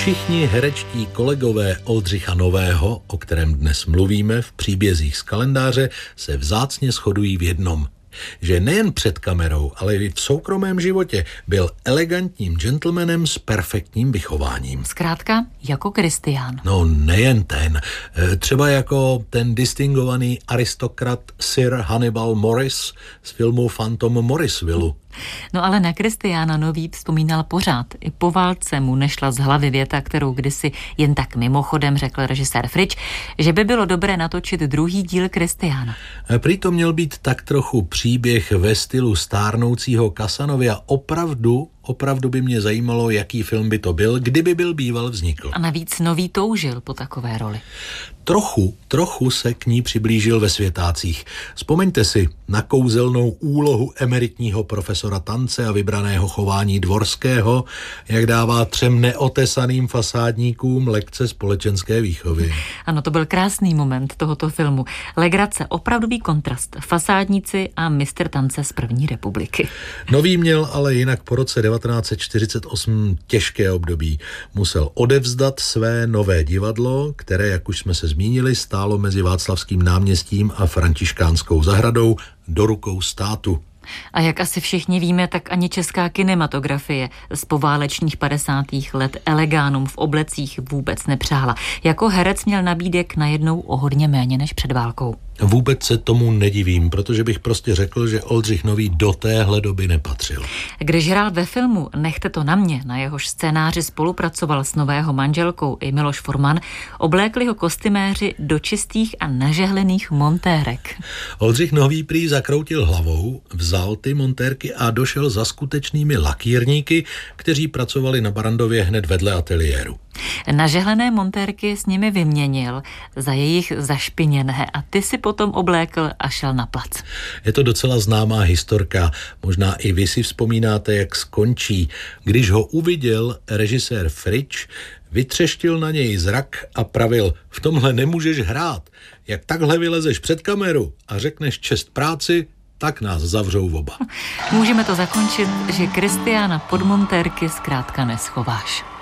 Všichni herečtí kolegové Oldřicha Nového, o kterém dnes mluvíme v příbězích z kalendáře, se vzácně shodují v jednom. Že nejen před kamerou, ale i v soukromém životě byl elegantním gentlemanem s perfektním vychováním. Zkrátka jako Kristián. No nejen ten. Třeba jako ten distingovaný aristokrat Sir Hannibal Morris z filmu Phantom Morrisville. No ale na Kristiána Nový vzpomínal pořád. I po válce mu nešla z hlavy věta, kterou kdysi jen tak mimochodem řekl režisér Fritsch, že by bylo dobré natočit druhý díl Kristiána. Prý to měl být tak trochu příběh ve stylu stárnoucího Casanovy a opravdu by mě zajímalo, jaký film by to byl, kdyby byl býval vznikl. A navíc Nový toužil po takové roli. Trochu se k ní přiblížil ve Světácích. Vzpomeňte si na kouzelnou úlohu emeritního profesora tance a vybraného chování Dvorského, jak dává 3 neotesaným fasádníkům lekce společenské výchovy. Ano, to byl krásný moment tohoto filmu. Legrace, opravdový kontrast. Fasádníci a mistr tance z první republiky. Nový měl ale jinak po roce 1948 těžké období. Musel odevzdat své nové divadlo, které, jak už jsme se zmínili, stálo mezi Václavským náměstím a Františkánskou zahradou do rukou státu. A jak asi všichni víme, tak ani česká kinematografie z poválečných 50. let elegánům v oblecích vůbec nepřála. Jako herec měl nabídek najednou o hodně méně než před válkou. Vůbec se tomu nedivím, protože bych prostě řekl, že Oldřich Nový do téhle doby nepatřil. Když hrál ve filmu Nechte to na mě, na jehož scénáři spolupracoval s Nového manželkou i Miloš Forman, oblékli ho kostyméři do čistých a nažehlených montérek. Oldřich Nový prý zakroutil hlavou, vzal ty montérky a došel za skutečnými lakírníky, kteří pracovali na Barrandově hned vedle ateliéru. Nažehlené montérky s nimi vyměnil za jejich zašpiněné a ty si potom oblékl a šel na plac. Je to docela známá historka, možná i vy si vzpomínáte, jak skončí. Když ho uviděl režisér Fritsch, vytřeštil na něj zrak a pravil: v tomhle nemůžeš hrát. Jak takhle vylezeš před kameru a řekneš čest práci, tak nás zavřou oba. Můžeme to zakončit, že Kristiána pod montérky zkrátka neschováš.